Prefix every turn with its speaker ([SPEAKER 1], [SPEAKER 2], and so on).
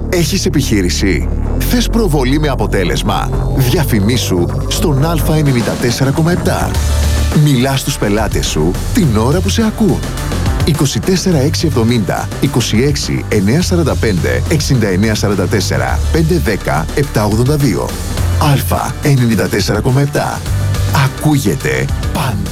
[SPEAKER 1] Έχεις επιχείρηση? Θες προβολή με αποτέλεσμα? Διαφημίσου στον Α94,7. Μιλάς στους πελάτες σου την ώρα που σε ακούν. 24 670 26 945 6944 510 782. Α94,7. Ακούγεται πάντα.